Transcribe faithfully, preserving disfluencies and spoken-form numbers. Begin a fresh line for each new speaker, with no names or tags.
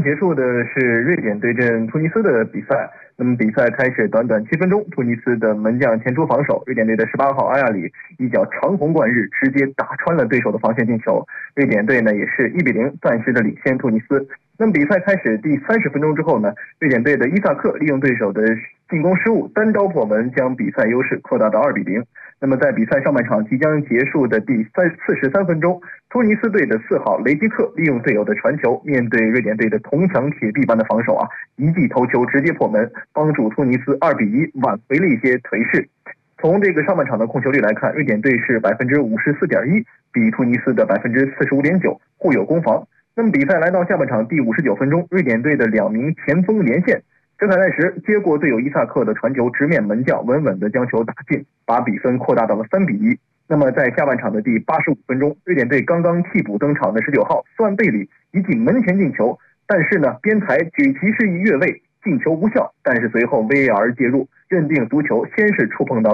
结束的是瑞典对阵突尼斯的比赛。那么比赛开始短短七分钟，突尼斯的门将前出防守，瑞典队的十八号阿亚里一脚长虹贯日，直接打穿了对手的防线进球。瑞典队呢也是一比零暂时的领先突尼斯。那么比赛开始第三十分钟之后呢，瑞典队的伊萨克利用对手的进攻失误，单刀破门，将比赛优势扩大到二比零。那么在比赛上半场即将结束的第三四十三分钟，突尼斯队的四号雷吉克利用队友的传球，面对瑞典队的铜墙铁壁般的防守啊，一记头球直接破门，帮助突尼斯二比一挽回了一些颓势。从这个上半场的控球率来看，瑞典队是百分之五十四点一，比突尼斯的百分之四十五点九，互有攻防。那么比赛来到下半场第五十九分钟，瑞典队的两名前锋连线，真凯奈什接过队友伊萨克的传球，直面门将，稳稳的将球打进，把比分扩大到了三比一。那么在下半场的第八十五分钟，瑞典队刚刚替补登场的十九号斯万贝里一记门前进球，但是呢边裁举旗示意越位，进球无效，但是随后 V A R 介入，认定足球先是触碰到